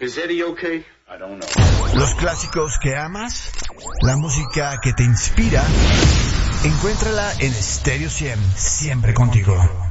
Is Eddie okay? I don't know. Los clásicos que amas, la música que te inspira, encuéntrala en Stereo 100, siempre contigo.